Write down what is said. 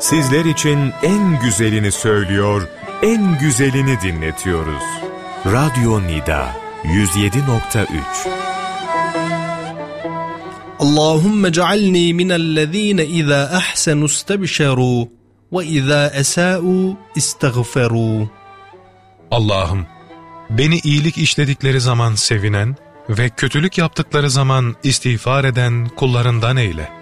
sizler için en güzelini söylüyor, en güzelini dinletiyoruz. Radyo Nida 107.3. Allahümme cealni minellezine izâ ahsenu istebşerû ve izâ esâ'û istagferû. Allah'ım, beni iyilik işledikleri zaman sevinen ve kötülük yaptıkları zaman istiğfar eden kullarından eyle.